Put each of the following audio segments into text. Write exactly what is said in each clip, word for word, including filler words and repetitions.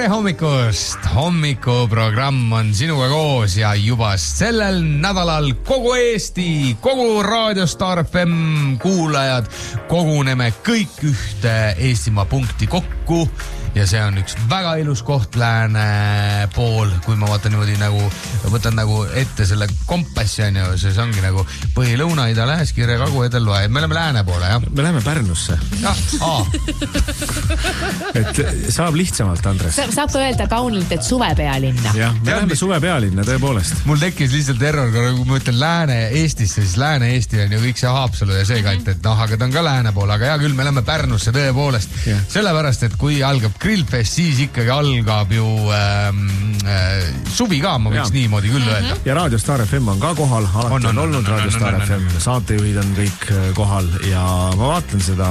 tere hommikust! Hommikuprogramm on sinuga koos ja juba sellel nädalal kogu Eesti, kogu Raadio Star F M kuulajad koguneme kõik ühte Eestimaa punkti kokku ja see on üks väga ilus koht lääne pool, kui ma vaatan niimoodi nagu, võtan nagu ette selle kompassi on ju, see ongi nagu põhi, lõuna, ida, lääs, kirja, kagu, edel, loe. Me oleme lääne poole, jah? Me läheme Pärnusse. Jah, aa. Et saab lihtsamalt, Andres. Sa, saab ka öelda kaunilt, et suve pealinna. Jah, me läheme suve pealinna, tõepoolest. Mul tekkis lihtsalt error, kui ma ütlen lääne Eestisse, siis lääne Eesti on ju kõik see Haapsalu ja see kant, et noh, aga ta on ka lääne poole, aga hea küll, me läheme Pärnusse tõepoolest. Yeah. Sellepärast, et kui algab grillfest, siis ikkagi algab ju ähm, äh, suvi ka, ma võiks ja. niimoodi küll öelda. Ja Raadio Star F M on ka kohal, alati on, on, on olnud Raadio Star F M, saatejuhid on kõik kohal ja ma vaatan seda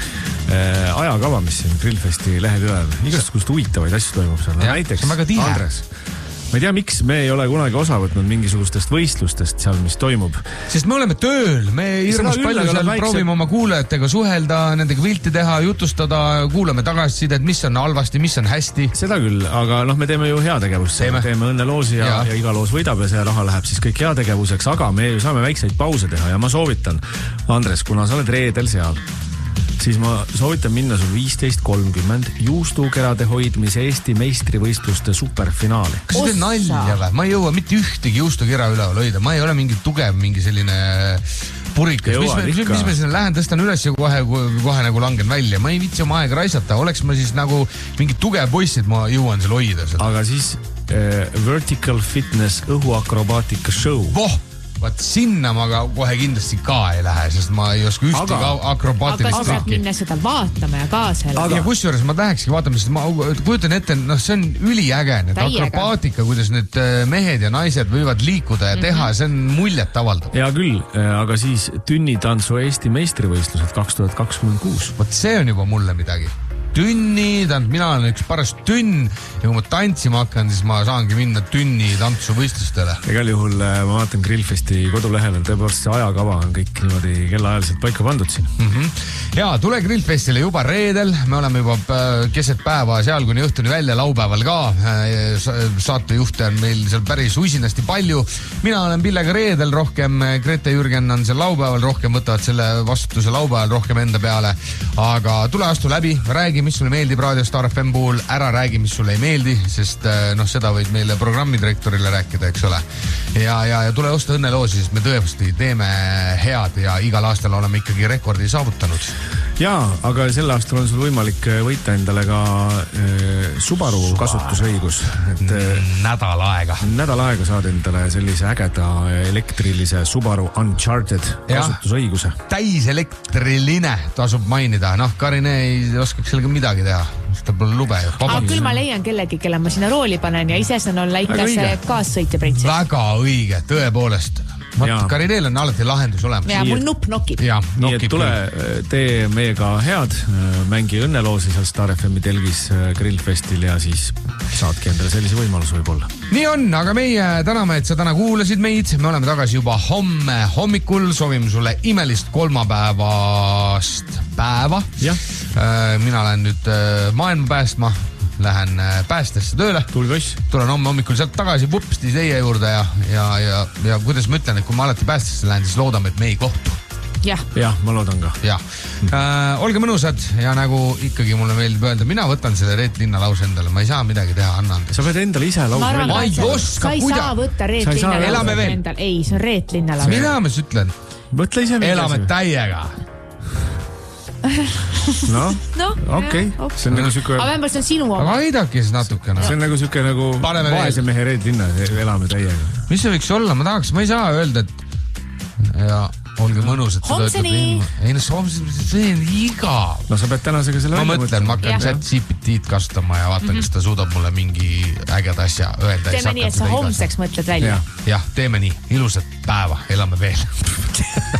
äh, ajakava, mis siin grillfesti lehel üle. Igasugust huvitavaid asju toimub seal. No, näiteks, Andres, ma ei tea, miks me ei ole kunagi osa võtnud mingisugustest võistlustest seal, mis toimub. Sest me oleme tööl, me hirmus palju seal väikse... proovime oma kuulajatega suhelda, nendega pilti teha, jutustada, kuulame tagasisidet, mis on halvasti, mis on hästi. Seda küll, aga noh, me teeme ju heategevust. Teeme, teeme õnneloosi ja, ja. ja iga loos võidab ja see raha läheb siis kõik heategevuseks, aga me saame väikseid pause teha ja ma soovitan, Andres, kuna sa oled reedel seal, siis ma soovitan minna sul viisteist kolmkümmend juustukerade hoidmise Eesti meistrivõistluste superfinaali. Kas see on nalja või? Ma ei jõua mitte ühtegi juustukera üleval hoida. Ma ei ole mingi tugev, mingi selline purikas. Mis me, mis, mis me sinna lähen, tõstan üles ja kohe, kohe nagu langen välja. Ma ei vitsi oma aega raisata. Oleks ma siis nagu mingi tugev poissid, ma jõuan seal hoida. Seda. Aga siis äh, Vertical Fitness õhuakrobaatika show. Voh! Vaat sinna ma ka kohe kindlasti ka ei lähe, sest ma ei oska ühtegi aga, akrobaatilist aga saab minna seda vaatama ja kaasa elada. Ja kusjuures ma tahakski vaatama, sest ma kujutan ette, noh, see on üliäge, need akrobaatika, kuidas need mehed ja naised võivad liikuda ja teha, mm-hmm. see on muljet avaldab. Ja küll, aga siis tünnitantsu Eesti meistrivõistlused kaks tuhat kakskümmend kuus. Vot see on juba mulle midagi. Tünni, tähendab, mina olen üks paras tünn ja kui ma tantsima hakkan, siis ma saangi minna tünni tantsu võistlustele. Egal juhul ma vaatan Grillfesti kodulehel, tõepoolest see ajakava on kõik niimoodi kellaajaliselt paika pandud siin. Mm-hmm. Ja tule Grillfestile juba reedel, me oleme juba keset päeva seal kuni õhtuni välja, laupäeval ka. Saatejuhte on meil seal päris usinasti palju. Mina olen Pillega reedel rohkem, Grete Jürgen on seal laupäeval rohkem, võtavad selle vastutuse laupäeval rohkem enda peale. Aga tule astu läbi, räägi mis sulle meeldib Raadio Star F M puhul, ära räägi, mis sulle ei meeldi, sest noh, seda võid meile programmidirektorile rääkida, eks ole. Ja, ja, ja tule osta õnneloosi, sest me tõesti teeme head ja igal aastal oleme ikkagi rekordi saavutanud. Jaa, aga sel aastal on sul võimalik võita endale ka äh, Subaru kasutusõigus. Et, äh, nädal aega. Nädal aega saad endale sellise ägeda elektrilise Subaru Uncharted kasutusõiguse. Täis elektriline tasub mainida. Noh, Karine ei oskaks sellega midagi teha. Ta pole lube. Aga küll ma leian kellegi, kelle ma sinna rooli panen ja ise saan olla ikka see kaassõitja printsess. Väga õige, tõepoolest. Karineel on alati lahendus olemas. Ja mul nupp nokib. Ja, nii et tule, tee meiega head, mängi õnneloosi seal Star F M-i telgis Grillfestil ja siis saadki endale sellise võimalus võib-olla. Nii on, aga meie täname, et sa täna kuulasid meid. Me oleme tagasi juba homme hommikul. Soovime sulle imelist kolmapäevast päeva. Ja. Mina lähen nüüd maailma päästma. Lähen päästesse tööle. Tulgoss. Tulen homme hommikul sealt tagasi pupsti teie juurde ja, ja, ja, ja kuidas ma ütlen, et kui ma alati päästesse lähen, siis loodame, et me ei kohtu. Jah. Jah, ma loodan ka. Jah. Äh, olge mõnusad ja nagu ikkagi mulle meeldib öelda, mina võtan selle Reet Linna lause endale, ma ei saa midagi teha, anna andeks. Sa pead endale ise lause välja. Ma ei oska, sa ei kuida. saa võtta Reet Linna lause endale. Ei, see on Reet Linna lause. Mida ma siis ütlen? Võtle ise midagi. Elame täiega. No, no okei. Okay. See on nagu süke... Aga vähemalt see on sinu oma. Aga aidake siis natuke. No. See on nagu süke nagu vaese mehe Reet Linna, elame täiega. Mis see võiks olla? Ma tahaks, ma ei saa öelda, et ja olge mõnusad. Homseni. Ei, no homseni, see on iga. No sa pead tänasega selle ma mõtlen, ma hakkan chat G P T-d kasutama ja vaatan, mm-hmm. kas ta suudab mulle mingi ägeda asja öelda. Teeme nii, et sa homseks mõtled välja. Jah, teeme nii. Ilusat päeva. Elame veel.